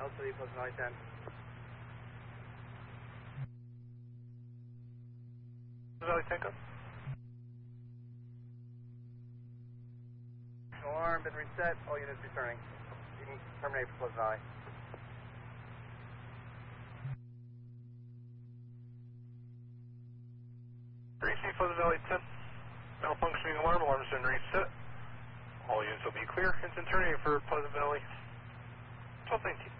L3 Pleasant Valley 10. Pleasant Valley 10, come. Alarm been reset, all units returning. You can terminate for Pleasant Valley. Receive Pleasant Valley 10. Malfunctioning alarm, alarm's been reset. All units will be clear. Engine terminating for Pleasant Valley 1219.